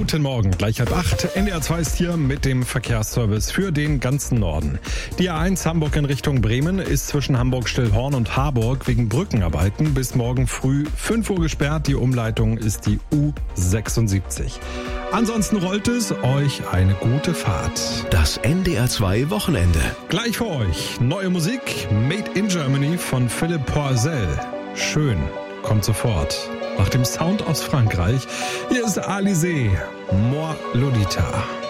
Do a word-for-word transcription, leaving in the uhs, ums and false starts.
Guten Morgen, gleich halb acht. N D R zwei ist hier mit dem Verkehrsservice für den ganzen Norden. Die A eins Hamburg in Richtung Bremen ist zwischen Hamburg-Stillhorn und Harburg wegen Brückenarbeiten bis morgen früh fünf Uhr gesperrt. Die Umleitung ist die U sechsundsiebzig. Ansonsten rollt es, euch eine gute Fahrt. Das N D R zwei Wochenende. Gleich für euch neue Musik, Made in Germany von Philipp Poisel. Schön, kommt sofort. Nach dem Sound aus Frankreich, hier ist Alizé, Moi Lolita.